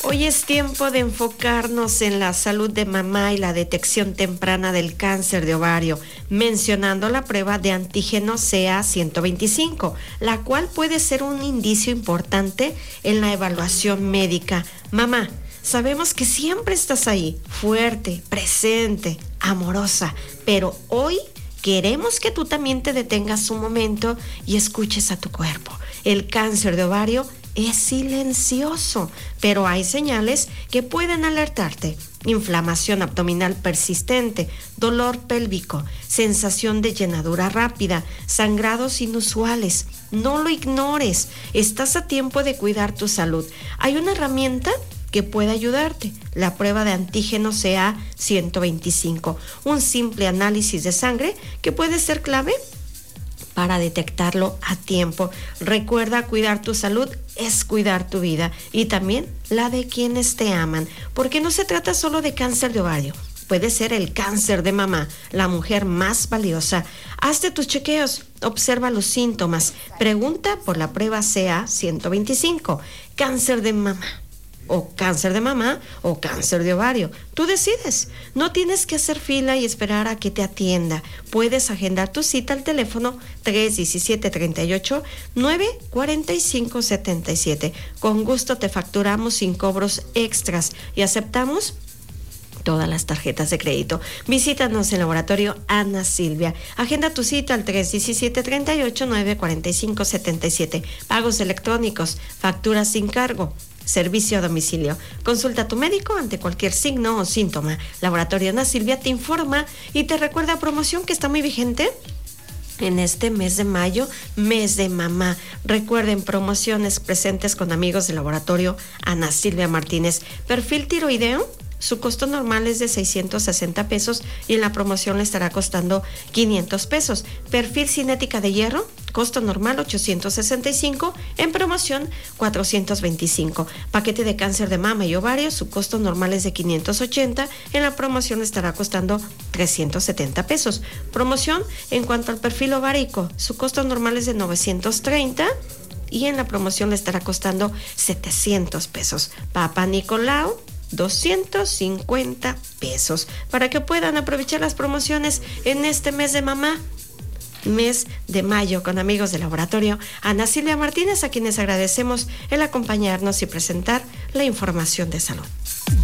Hoy es tiempo de enfocarnos en la salud de mamá y la detección temprana del cáncer de ovario, mencionando la prueba de antígeno CA125, la cual puede ser un indicio importante en la evaluación médica. Mamá, sabemos que siempre estás ahí, fuerte, presente, amorosa, pero hoy queremos que tú también te detengas un momento y escuches a tu cuerpo. El cáncer de ovario es silencioso, pero hay señales que pueden alertarte. Inflamación abdominal persistente, dolor pélvico, sensación de llenadura rápida, sangrados inusuales. No lo ignores, estás a tiempo de cuidar tu salud. Hay una herramienta que puede ayudarte, la prueba de antígeno CA125, un simple análisis de sangre que puede ser clave para detectarlo a tiempo. Recuerda, cuidar tu salud es cuidar tu vida y también la de quienes te aman, porque no se trata solo de cáncer de ovario. Puede ser el cáncer de mama, la mujer más valiosa. Hazte tus chequeos, observa los síntomas, pregunta por la prueba CA125, cáncer de mama, o cáncer de mama, o cáncer de ovario. Tú decides. No tienes que hacer fila y esperar a que te atienda. Puedes agendar tu cita al teléfono 317-38-945-77. Con gusto te facturamos sin cobros extras y aceptamos todas las tarjetas de crédito. Visítanos en Laboratorio Ana Silvia. Agenda tu cita al 317-38-945-77. Pagos electrónicos, facturas sin cargo, servicio a domicilio. Consulta a tu médico ante cualquier signo o síntoma. Laboratorio Ana Silvia te informa y te recuerda promoción que está muy vigente en este mes de mayo, mes de mamá. Recuerden, promociones presentes con amigos del Laboratorio Ana Silvia Martínez. Perfil tiroideo, su costo normal es de 660 pesos y en la promoción le estará costando 500 pesos. Perfil cinética de hierro, costo normal 865, en promoción 425. Paquete de cáncer de mama y ovario, su costo normal es de 580, en la promoción estará costando 370 pesos. Promoción en cuanto al perfil ovárico, su costo normal es de 930 y en la promoción le estará costando 700 pesos. Papá Nicolau, 250 pesos, para que puedan aprovechar las promociones en este mes de mamá, mes de mayo, con amigos del Laboratorio Ana Silvia Martínez, a quienes agradecemos el acompañarnos y presentar la información de salud.